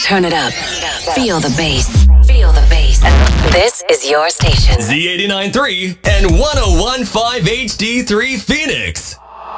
Turn it up. Feel the bass. Feel the bass. This is your station. Z89.3 and 101.5 HD3 Phoenix.